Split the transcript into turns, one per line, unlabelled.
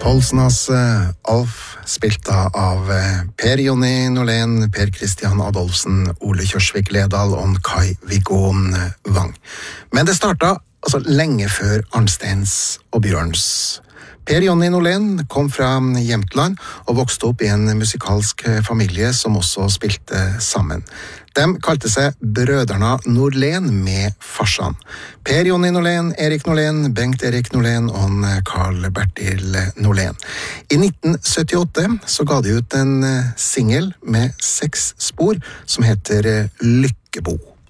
Polsnas Alf, spilt av Per Jonny Norlén, Per Christian Adolfsen, Ole Kjørsvik Ledal og Kai Viggo Wang. Men det startet altså lenge før Arnsteins og Bjørns. Per Jonny Norlén kom fra Jämtland og vokste opp i en musikalsk familie som også spilte sammen. De kalte seg Brødrene Norlén med farsan. Per Jonny Norlén, Erik Norlén, Bengt Erik Norlén og Carl Bertil Norlén. I 1978 så ga de ut en single med 6 spor som heter Lykkebo.